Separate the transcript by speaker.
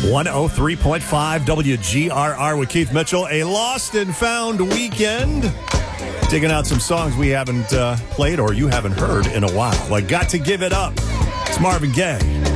Speaker 1: 103.5 WGRR with Keith Mitchell. A lost and found weekend. Digging out some songs we haven't played or you haven't heard in a while. Like Got to Give It Up. It's Marvin Gaye.